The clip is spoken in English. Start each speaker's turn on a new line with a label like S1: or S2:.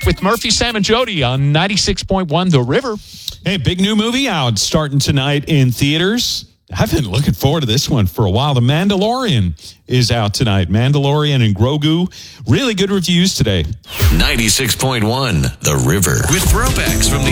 S1: with Murphy, Sam, and Jody on 96.1 The River.
S2: Hey, big new movie out starting tonight in theaters. I've been looking forward to this one for a while. The Mandalorian is out tonight. Mandalorian and Grogu. Really good reviews today.
S3: 96.1 The River. With throwbacks from the